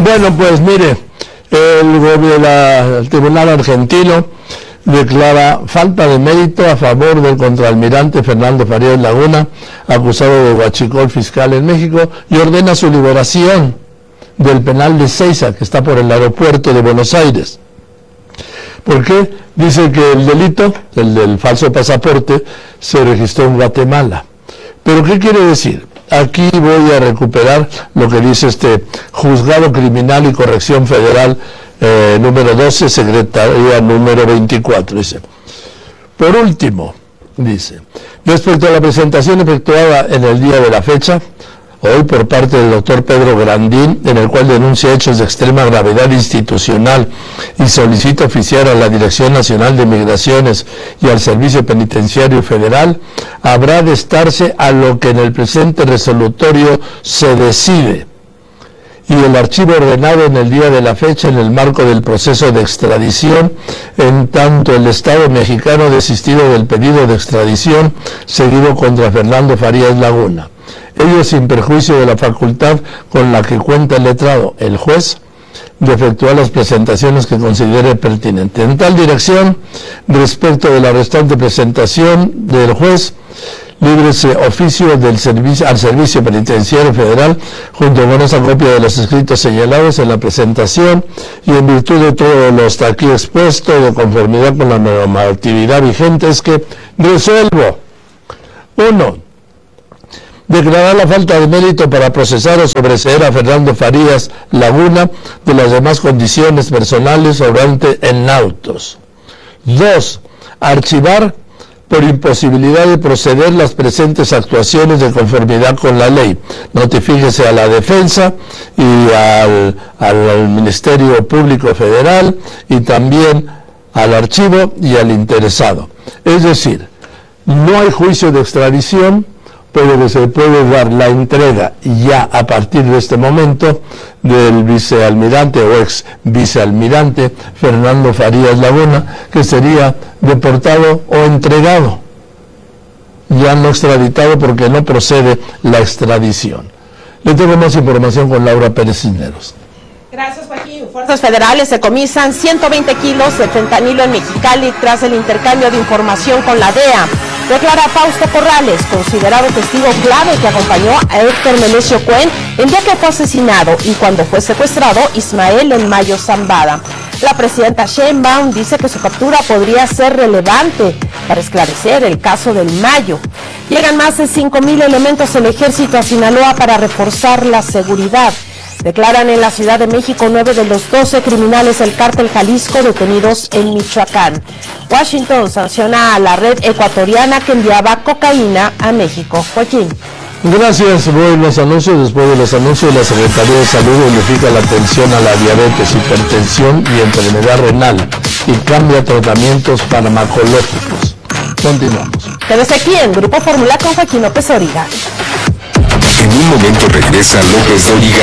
Bueno, pues mire, el Tribunal Argentino declara falta de mérito a favor del contraalmirante Fernando Farías Laguna, acusado de huachicol fiscal en México, y ordena su liberación del penal de Seiza, que está por el aeropuerto de Buenos Aires. ¿Por qué? Dice que el delito, el del falso pasaporte, se registró en Guatemala. ¿Pero qué quiere decir? Aquí voy a recuperar lo que dice este Juzgado Criminal y Corrección Federal número 12, Secretaría número 24. Dice, por último, dice, respecto a la presentación efectuada en el día de la fecha, hoy por parte del doctor Pedro Grandín, en el cual denuncia hechos de extrema gravedad institucional y solicita oficiar a la Dirección Nacional de Migraciones y al Servicio Penitenciario Federal, habrá de estarse a lo que en el presente resolutorio se decide, y el archivo ordenado en el día de la fecha en el marco del proceso de extradición, en tanto el Estado mexicano desistido del pedido de extradición seguido contra Fernando Farías Laguna. Ello sin perjuicio de la facultad con la que cuenta el letrado, el juez, de efectuar las presentaciones que considere pertinentes. En tal dirección, respecto de la restante presentación del juez, líbrese oficio al Servicio Penitenciario Federal, junto con esa copia de los escritos señalados en la presentación, y en virtud de todo lo hasta aquí expuesto, de conformidad con la normatividad vigente, es que resuelvo. 1. Declarar la falta de mérito para procesar o sobreseer a Fernando Farías Laguna de las demás condiciones personales obrantes en autos. 2. Archivar por imposibilidad de proceder las presentes actuaciones de conformidad con la ley. Notifíquese a la defensa y al Ministerio Público Federal y también al archivo y al interesado. Es decir, no hay juicio de extradición, pero que se puede dar la entrega ya a partir de este momento del vicealmirante o ex vicealmirante Fernando Farías Laguna, que sería deportado o entregado, ya no extraditado porque no procede la extradición. Le tengo más información con Laura Pérez Cisneros. Gracias, Joaquín. Fuerzas federales decomisan 120 kilos de fentanilo en Mexicali tras el intercambio de información con la DEA. Declara Fausto Corrales, considerado testigo clave que acompañó a Héctor Melesio Cuen el día que fue asesinado y cuando fue secuestrado Ismael en Mayo Zambada. La presidenta Sheinbaum dice que su captura podría ser relevante para esclarecer el caso del Mayo. Llegan más de 5,000 elementos del ejército a Sinaloa para reforzar la seguridad. Declaran en la Ciudad de México 9 de los 12 criminales del cártel Jalisco detenidos en Michoacán. Washington sanciona a la red ecuatoriana que enviaba cocaína a México. Joaquín. Gracias. Voy los anuncios. Después de los anuncios, la Secretaría de Salud unifica la atención a la diabetes, hipertensión y enfermedad renal y cambia tratamientos farmacológicos. Continuamos. Quédese aquí en Grupo Fórmula con Joaquín López Dóriga. En un momento regresa López Dóriga